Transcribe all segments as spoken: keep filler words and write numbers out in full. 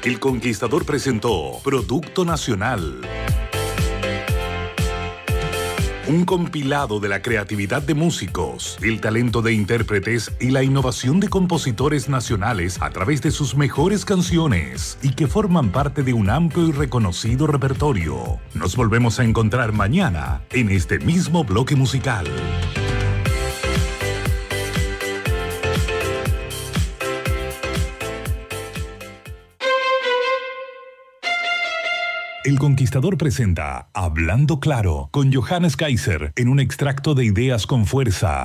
El Conquistador presentó Producto Nacional. Un compilado de la creatividad de músicos, el talento de intérpretes y la innovación de compositores nacionales a través de sus mejores canciones y que forman parte de un amplio y reconocido repertorio. Nos volvemos a encontrar mañana en este mismo bloque musical. El Conquistador presenta Hablando Claro con Johannes Kaiser en un extracto de Ideas con Fuerza.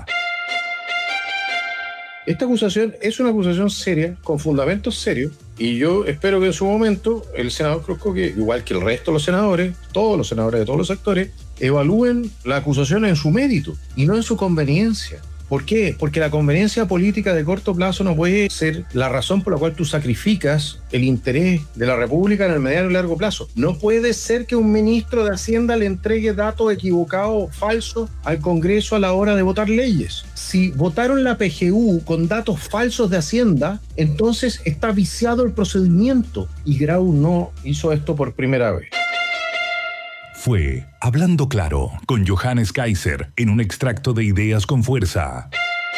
Esta acusación es una acusación seria, con fundamentos serios, y yo espero que en su momento el senador Cruzco, que igual que el resto de los senadores, todos los senadores de todos los sectores, evalúen la acusación en su mérito y no en su conveniencia. ¿Por qué? Porque la conveniencia política de corto plazo no puede ser la razón por la cual tú sacrificas el interés de la República en el mediano y largo plazo. No puede ser que un ministro de Hacienda le entregue datos equivocados o falsos al Congreso a la hora de votar leyes. Si votaron la P G U con datos falsos de Hacienda, entonces está viciado el procedimiento y Grau no hizo esto por primera vez. Fue Hablando Claro con Johannes Kaiser en un extracto de Ideas con Fuerza.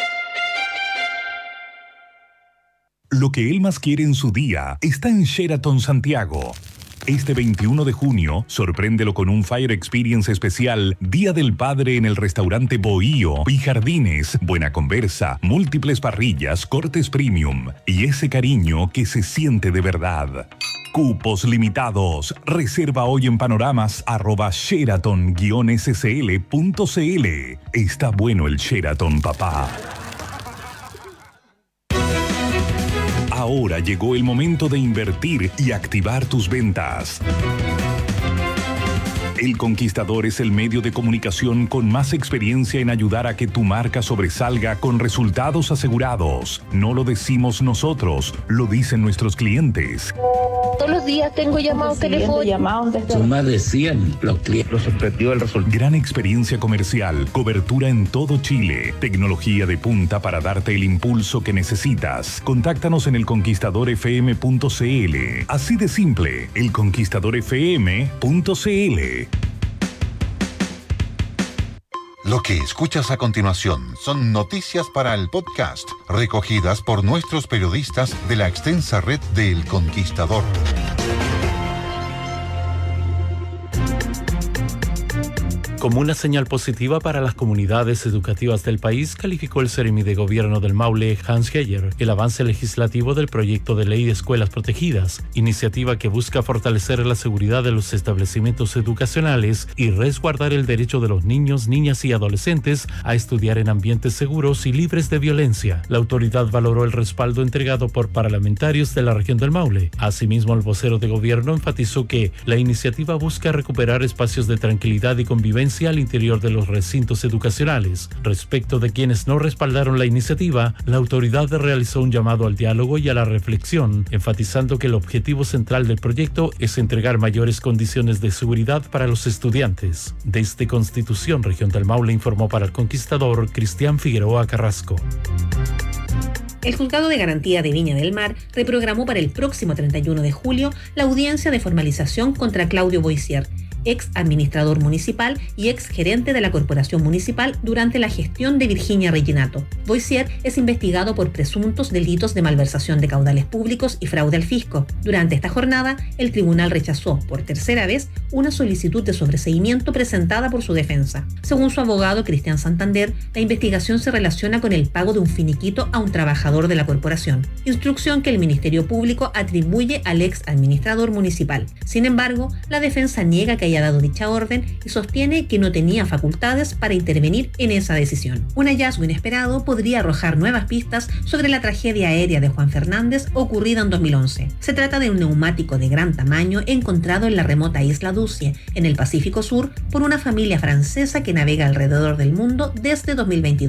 Lo que él más quiere en su día está en Sheraton Santiago. Este veintiuno de junio, sorpréndelo con un Fire Experience especial Día del Padre en el restaurante Bohío y Jardines, buena conversa, múltiples parrillas, cortes premium y ese cariño que se siente de verdad. Cupos limitados. Reserva hoy en panoramas arroba sheraton guion s c l punto c l. Está bueno el Sheraton, papá. Ahora llegó el momento de invertir y activar tus ventas. El Conquistador es el medio de comunicación con más experiencia en ayudar a que tu marca sobresalga con resultados asegurados. No lo decimos nosotros, lo dicen nuestros clientes. Todos los días tengo llamados telefónicos. Son más de cien los clientes. Los sorprendió el resultado. Gran experiencia comercial, cobertura en todo Chile, tecnología de punta para darte el impulso que necesitas. Contáctanos en el conquistador f m punto c l. Así de simple, el conquistador f m punto c l. Lo que escuchas a continuación son noticias para el podcast, recogidas por nuestros periodistas de la extensa red de El Conquistador. Como una señal positiva para las comunidades educativas del país, calificó el Seremi de Gobierno del Maule, Hans Geyer, el avance legislativo del proyecto de ley de escuelas protegidas, iniciativa que busca fortalecer la seguridad de los establecimientos educacionales y resguardar el derecho de los niños, niñas y adolescentes a estudiar en ambientes seguros y libres de violencia. La autoridad valoró el respaldo entregado por parlamentarios de la región del Maule. Asimismo, el vocero de gobierno enfatizó que la iniciativa busca recuperar espacios de tranquilidad y convivencia al interior de los recintos educacionales. Respecto de quienes no respaldaron la iniciativa, la autoridad realizó un llamado al diálogo y a la reflexión, enfatizando que el objetivo central del proyecto es entregar mayores condiciones de seguridad para los estudiantes. Desde Constitución, Región del Maule, informó para El Conquistador Cristian Figueroa Carrasco. El Juzgado de Garantía de Viña del Mar reprogramó para el próximo treinta y uno de julio la audiencia de formalización contra Claudio Boissier, ex administrador municipal y ex gerente de la Corporación Municipal durante la gestión de Virginia Reginato. Boissier es investigado por presuntos delitos de malversación de caudales públicos y fraude al fisco. Durante esta jornada, el tribunal rechazó por tercera vez una solicitud de sobreseimiento presentada por su defensa. Según su abogado Cristian Santander, la investigación se relaciona con el pago de un finiquito a un trabajador de la corporación, instrucción que el Ministerio Público atribuye al ex administrador municipal. Sin embargo, la defensa niega que haya dado dicha orden y sostiene que no tenía facultades para intervenir en esa decisión. Un hallazgo inesperado podría arrojar nuevas pistas sobre la tragedia aérea de Juan Fernández ocurrida en dos mil once. Se trata de un neumático de gran tamaño encontrado en la remota isla Ducie, en el Pacífico Sur, por una familia francesa que navega alrededor del mundo desde dos mil veintidós.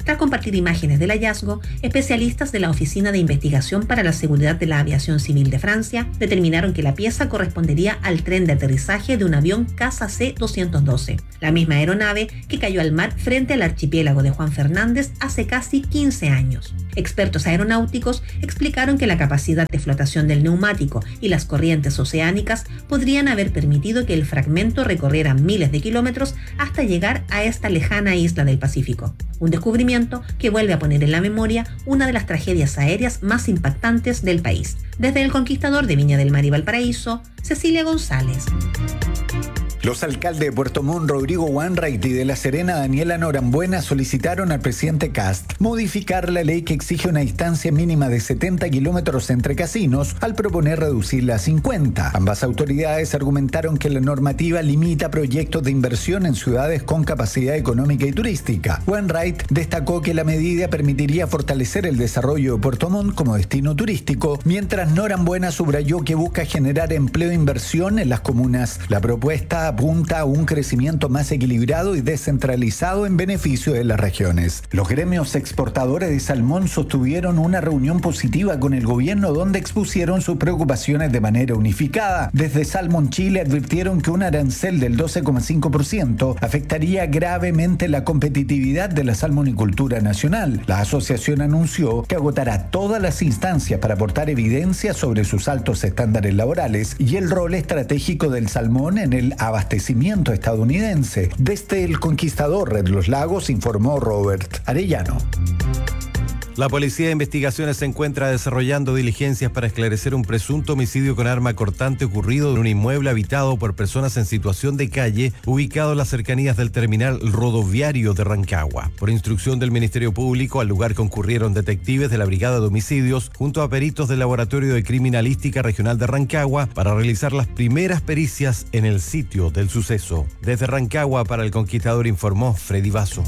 Tras compartir imágenes del hallazgo, especialistas de la Oficina de Investigación para la Seguridad de la Aviación Civil de Francia determinaron que la pieza correspondería al tren de aterrizaje de un avión Casa C doscientos doce, la misma aeronave que cayó al mar frente al archipiélago de Juan Fernández hace casi quince años. Expertos aeronáuticos explicaron que la capacidad de flotación del neumático y las corrientes oceánicas podrían haber permitido que el fragmento recorriera miles de kilómetros hasta llegar a esta lejana isla del Pacífico. Un descubrimiento que vuelve a poner en la memoria una de las tragedias aéreas más impactantes del país. Desde El Conquistador de Viña del Mar y Valparaíso, Cecilia González. Los alcaldes de Puerto Montt, Rodrigo Wainwright, y de La Serena, Daniela Norambuena, solicitaron al presidente Kast modificar la ley que exige una distancia mínima de setenta kilómetros entre casinos al proponer reducirla a cincuenta. Ambas autoridades argumentaron que la normativa limita proyectos de inversión en ciudades con capacidad económica y turística. Wainwright destacó que la medida permitiría fortalecer el desarrollo de Puerto Montt como destino turístico, mientras Norambuena subrayó que busca generar empleo e inversión en las comunas. La propuesta apunta a un crecimiento más equilibrado y descentralizado en beneficio de las regiones. Los gremios exportadores de salmón sostuvieron una reunión positiva con el gobierno donde expusieron sus preocupaciones de manera unificada. Desde Salmon Chile advirtieron que un arancel del doce coma cinco por ciento afectaría gravemente la competitividad de la salmonicultura nacional. La asociación anunció que agotará todas las instancias para aportar evidencia sobre sus altos estándares laborales y el rol estratégico del salmón en el abastecimiento estadounidense. Desde El Conquistador, Red Los Lagos, informó Robert Arellano. La Policía de Investigaciones se encuentra desarrollando diligencias para esclarecer un presunto homicidio con arma cortante ocurrido en un inmueble habitado por personas en situación de calle ubicado en las cercanías del terminal rodoviario de Rancagua. Por instrucción del Ministerio Público, al lugar concurrieron detectives de la Brigada de Homicidios junto a peritos del Laboratorio de Criminalística Regional de Rancagua para realizar las primeras pericias en el sitio del suceso. Desde Rancagua para El Conquistador informó Freddy Vaso.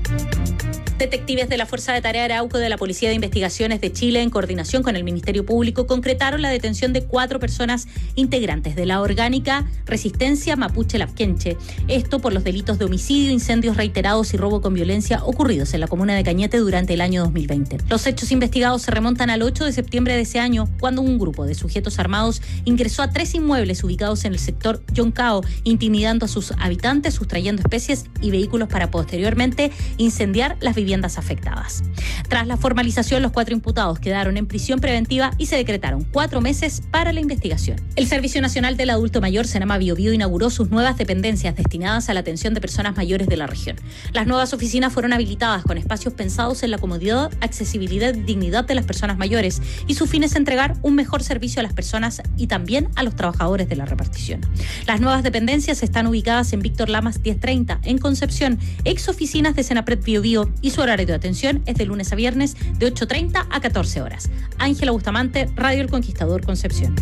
Detectives de la Fuerza de Tarea Arauco de la Policía de Investigaciones de Chile, en coordinación con el Ministerio Público, concretaron la detención de cuatro personas integrantes de la orgánica Resistencia Mapuche Lapquenche. Esto por los delitos de homicidio, incendios reiterados y robo con violencia ocurridos en la comuna de Cañete durante el año dos mil veinte. Los hechos investigados se remontan al ocho de septiembre de ese año, cuando un grupo de sujetos armados ingresó a tres inmuebles ubicados en el sector Yoncao, intimidando a sus habitantes, sustrayendo especies y vehículos para posteriormente incendiar las viviendas viviendas afectadas. Tras la formalización, los cuatro imputados quedaron en prisión preventiva y se decretaron cuatro meses para la investigación. El Servicio Nacional del Adulto Mayor, Senama Biobío, inauguró sus nuevas dependencias destinadas a la atención de personas mayores de la región. Las nuevas oficinas fueron habilitadas con espacios pensados en la comodidad, accesibilidad y dignidad de las personas mayores, y su fin es entregar un mejor servicio a las personas y también a los trabajadores de la repartición. Las nuevas dependencias están ubicadas en Víctor Lamas diez treinta, en Concepción, ex oficinas de Senapred Biobío, y su horario de atención es de lunes a viernes de ocho treinta a catorce horas. Ángela Bustamante, Radio El Conquistador, Concepción.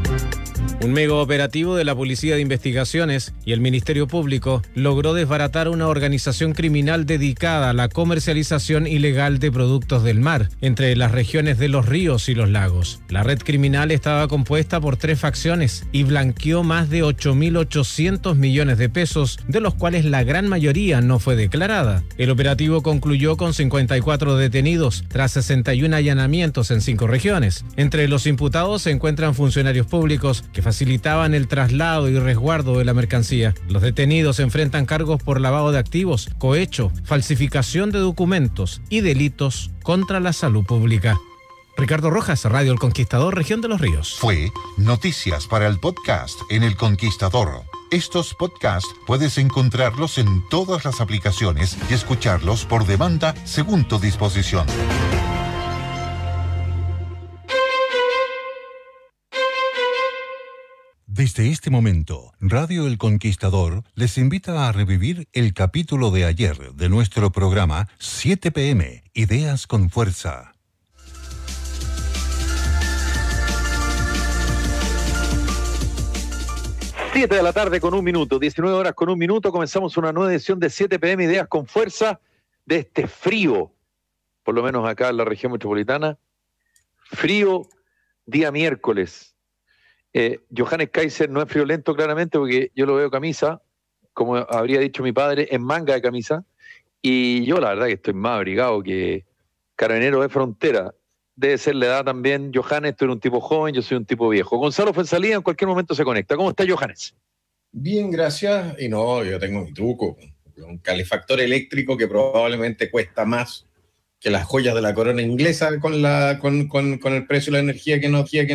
Un mega operativo de la Policía de Investigaciones y el Ministerio Público logró desbaratar una organización criminal dedicada a la comercialización ilegal de productos del mar entre las regiones de los ríos y los lagos. La red criminal estaba compuesta por tres facciones y blanqueó más de ocho mil ochocientos millones de pesos, de los cuales la gran mayoría no fue declarada. El operativo concluyó con cincuenta y cuatro detenidos tras sesenta y uno allanamientos en cinco regiones. Entre los imputados se encuentran funcionarios públicos que facilitaban el traslado y resguardo de la mercancía. Los detenidos enfrentan cargos por lavado de activos, cohecho, falsificación de documentos y delitos contra la salud pública. Ricardo Rojas, Radio El Conquistador, Región de los Ríos. Fue Noticias para el Podcast en El Conquistador. Estos podcasts puedes encontrarlos en todas las aplicaciones y escucharlos por demanda según tu disposición. Desde este momento, Radio El Conquistador les invita a revivir el capítulo de ayer de nuestro programa siete pe eme, Ideas con Fuerza. siete de la tarde con un minuto, diecinueve horas con un minuto, comenzamos una nueva edición de siete pe eme, Ideas con Fuerza, de este frío, por lo menos acá en la región metropolitana, frío día miércoles. Eh, Johannes Kaiser no es friolento claramente porque yo lo veo camisa, como habría dicho mi padre, en manga de camisa, Y yo la verdad que estoy más abrigado que carabinero de frontera. Debe ser la edad también. Johannes, tú eres un tipo joven, yo soy un tipo viejo. Gonzalo Fuenzalía en cualquier momento se conecta. ¿Cómo está, Johannes? Bien, gracias. Y no, yo tengo mi truco. Un calefactor eléctrico que probablemente cuesta más que las joyas de la corona inglesa con, la, con, con, con el precio de la energía que nos, que